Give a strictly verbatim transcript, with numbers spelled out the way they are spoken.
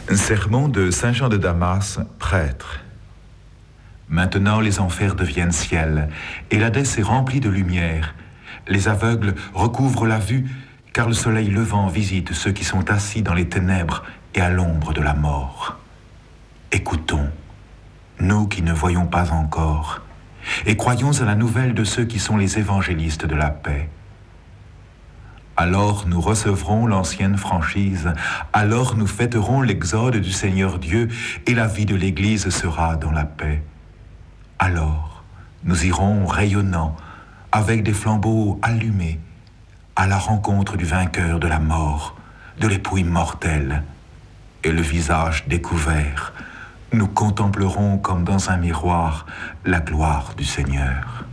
Sermon de Saint Jean de Damas, prêtre. Maintenant les enfers deviennent ciel, et l'Hadès est rempli de lumière. Les aveugles recouvrent la vue, car le soleil levant visite ceux qui sont assis dans les ténèbres et à l'ombre de la mort. Écoutons, nous qui ne voyons pas encore, et croyons à la nouvelle de ceux qui sont les évangélistes de la paix. Alors nous recevrons l'ancienne franchise, alors nous fêterons l'exode du Seigneur Dieu, et la vie de l'Église sera dans la paix. Alors nous irons rayonnant, avec des flambeaux allumés, à la rencontre du vainqueur de la mort, de l'époux immortel, et le visage découvert, nous contemplerons comme dans un miroir la gloire du Seigneur.